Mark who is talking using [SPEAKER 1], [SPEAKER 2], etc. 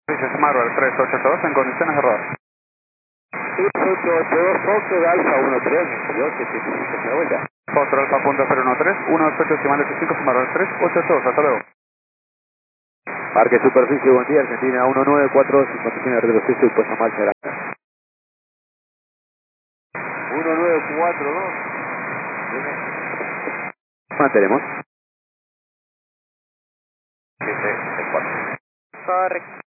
[SPEAKER 1] Dice Smartware 382 en condiciones de error.
[SPEAKER 2] 3882, Fokker Alfa 13, yo que te hiciste la vuelta.
[SPEAKER 1] Foster Alfa punto 013, 188 decimal 85, Smartware 382, hasta luego.
[SPEAKER 2] Parque Superficie, buen día, Argentina 194, sin condiciones de retroceso y puesta en marcha de la 1942. Mantenemos.
[SPEAKER 1] 7, 4.
[SPEAKER 2] Correcto.